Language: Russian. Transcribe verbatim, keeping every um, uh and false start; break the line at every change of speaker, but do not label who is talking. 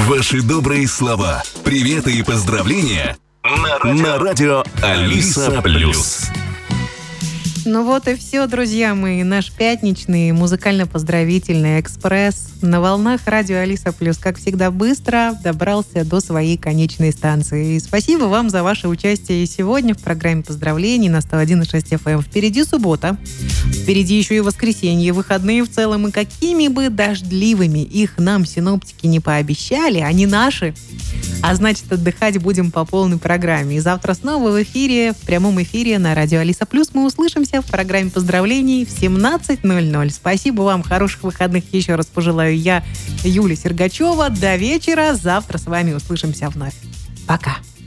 Ваши добрые слова, приветы и поздравления на радио, на радио Алиса Плюс.
Ну вот и все, друзья мои. Наш пятничный музыкально-поздравительный экспресс на волнах радио Алиса Плюс, как всегда, быстро добрался до своей конечной станции. И спасибо вам за ваше участие и сегодня в программе поздравлений на сто один и шесть эф эм. Впереди суббота, впереди еще и воскресенье, выходные в целом. И какими бы дождливыми их нам синоптики не пообещали, они наши. А значит, отдыхать будем по полной программе. И завтра снова в эфире, в прямом эфире на радио Алиса Плюс мы услышимся в программе поздравлений в семнадцать ноль ноль. Спасибо вам, хороших выходных еще раз пожелаю я, Юлия Сергачева. До вечера. Завтра с вами услышимся вновь. Пока.